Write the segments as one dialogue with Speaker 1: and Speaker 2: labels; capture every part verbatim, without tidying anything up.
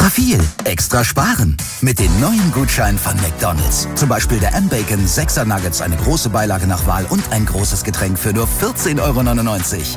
Speaker 1: Extra viel, extra sparen. Mit den neuen Gutscheinen von McDonald's. Zum Beispiel der M-Bacon sechser Nuggets, eine große Beilage nach Wahl und ein großes Getränk für nur vierzehn Euro neunundneunzig.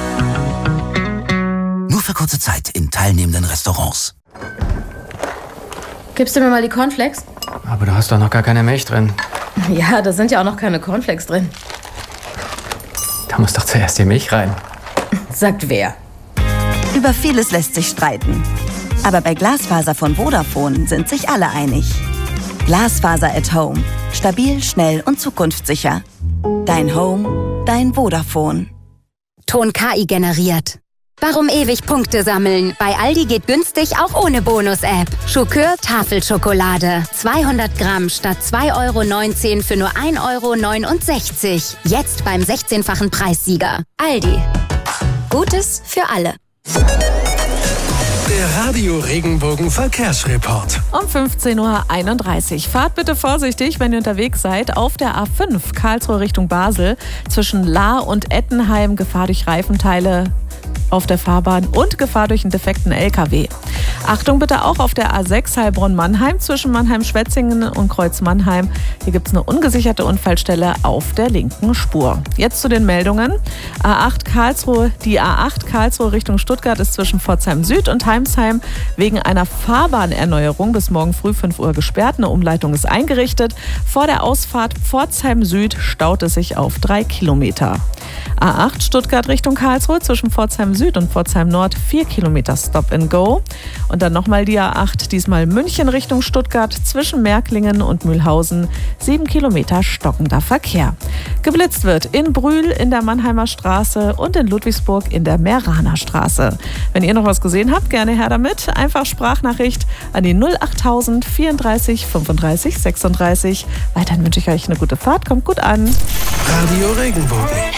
Speaker 1: Nur für kurze Zeit in teilnehmenden Restaurants.
Speaker 2: Gibst du mir mal die Cornflakes?
Speaker 3: Aber da hast doch noch gar keine Milch drin.
Speaker 2: Ja, da sind ja auch noch keine Cornflakes drin.
Speaker 3: Da muss doch zuerst die Milch rein.
Speaker 2: Sagt wer?
Speaker 4: Über vieles lässt sich streiten. Aber bei Glasfaser von Vodafone sind sich alle einig. Glasfaser at Home. Stabil, schnell und zukunftssicher. Dein Home, dein Vodafone.
Speaker 5: Ton K I generiert. Warum ewig Punkte sammeln? Bei Aldi geht günstig auch ohne Bonus-App. Schokör Tafelschokolade. zweihundert Gramm statt zwei Euro neunzehn für nur ein Euro neunundsechzig. Jetzt beim sechzehnfachen Preissieger. Aldi. Gutes für alle.
Speaker 6: Der Radio Regenbogen Verkehrsreport.
Speaker 7: Um fünfzehn Uhr einunddreißig. Fahrt bitte vorsichtig, wenn ihr unterwegs seid. Auf der A fünf Karlsruhe Richtung Basel zwischen Lahr und Ettenheim Gefahr durch Reifenteile auf der Fahrbahn und Gefahr durch einen defekten L K W. Achtung bitte auch auf der A sechs Heilbronn-Mannheim zwischen Mannheim-Schwetzingen und Kreuz-Mannheim. Hier gibt es eine ungesicherte Unfallstelle auf der linken Spur. Jetzt zu den Meldungen. A acht Karlsruhe, die A acht Karlsruhe Richtung Stuttgart ist zwischen Pforzheim Süd und Heimsheim wegen einer Fahrbahnerneuerung bis morgen früh fünf Uhr gesperrt. Eine Umleitung ist eingerichtet. Vor der Ausfahrt Pforzheim Süd staut es sich auf drei Kilometer. A acht Stuttgart Richtung Karlsruhe zwischen Pforzheim Süd und Pforzheim Nord vier Kilometer Stop and Go. Und dann nochmal die A acht, diesmal München Richtung Stuttgart zwischen Märklingen und Mühlhausen sieben Kilometer stockender Verkehr. Geblitzt wird in Brühl in der Mannheimer Straße und in Ludwigsburg in der Mehraner Straße. Wenn ihr noch was gesehen habt, gerne her damit. Einfach Sprachnachricht an die null achttausend vierunddreißig fünfunddreißig sechsunddreißig. Weiterhin wünsche ich euch eine gute Fahrt. Kommt gut an.
Speaker 6: Radio Regenbogen.